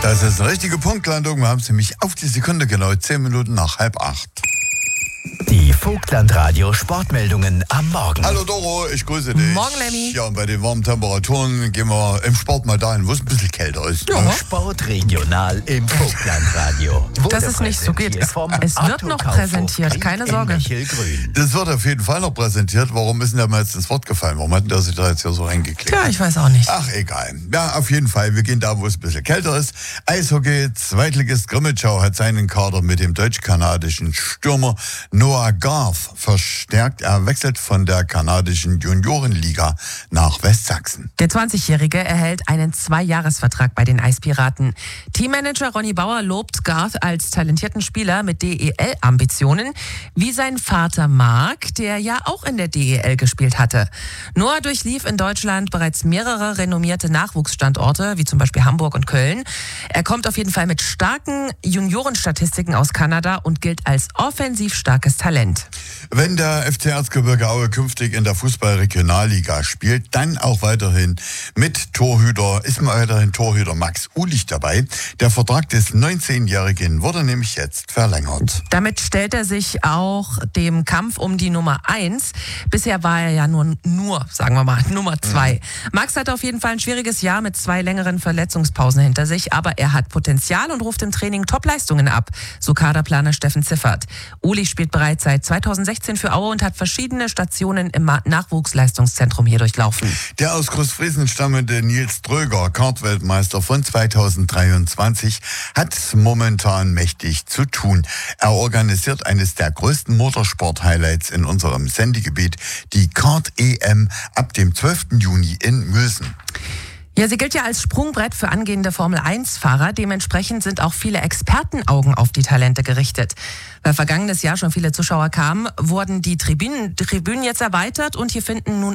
Das ist eine richtige Punktlandung. Wir haben es nämlich auf die Sekunde genau 10 Minuten nach 7:30. Die Vogtland-Radio Sportmeldungen am Morgen. Hallo Doro, ich grüße dich. Morgen, Lemmy. Ja, und bei den warmen Temperaturen gehen wir im Sport mal dahin, wo es ein bisschen kälter ist. Ja. Ne? Sport regional im Vogtland-Radio. Dass es nicht so geht. Es wird noch präsentiert, keine Sorge. Das wird auf jeden Fall noch präsentiert. Warum ist denn der mal jetzt ins Wort gefallen? Warum hat der sich da jetzt hier so reingeklickt? Ja, ich weiß auch nicht. Ach, egal. Ja, auf jeden Fall. Wir gehen da, wo es ein bisschen kälter ist. Eishockey, Zweitligist Grimmitschau hat seinen Kader mit dem deutsch-kanadischen Stürmer Noah Garth verstärkt. Er wechselt von der kanadischen Juniorenliga nach Westsachsen. Der 20-Jährige erhält einen 2-Jahres-Vertrag bei den Eispiraten. Teammanager Ronny Bauer lobt Garth als talentierten Spieler mit DEL-Ambitionen, wie sein Vater Marc, der ja auch in der DEL gespielt hatte. Noah durchlief in Deutschland bereits mehrere renommierte Nachwuchsstandorte, wie zum Beispiel Hamburg und Köln. Er kommt auf jeden Fall mit starken Juniorenstatistiken aus Kanada und gilt als offensiv starkes Talent. Wenn der FC Erzgebirge Aue künftig in der Fußball-Regionalliga spielt, dann auch weiterhin mit Torhüter Max Ulich dabei. Der Vertrag des 19-Jährigen wurde nämlich jetzt verlängert. Damit stellt er sich auch dem Kampf um die Nummer 1. Bisher war er ja nur sagen wir mal, Nummer 2. Max hat auf jeden Fall ein schwieriges Jahr mit 2 längeren Verletzungspausen hinter sich, aber er hat Potenzial und ruft im Training Top-Leistungen ab, so Kaderplaner Steffen Ziffert. Ulich spielt bereits seit 2016 für Aue und hat verschiedene Stationen im Nachwuchsleistungszentrum hier durchlaufen. Der aus Großfriesen stammende Nils Dröger, Kartweltmeister von 2023, hat momentan mächtig zu tun. Er organisiert eines der größten Motorsport-Highlights in unserem Sendegebiet, die Kart-EM ab dem 12. Juni in Mülsen. Ja, sie gilt ja als Sprungbrett für angehende Formel-1-Fahrer. Dementsprechend sind auch viele Expertenaugen auf die Talente gerichtet. Weil vergangenes Jahr schon viele Zuschauer kamen, wurden die Tribünen jetzt erweitert und hier finden nun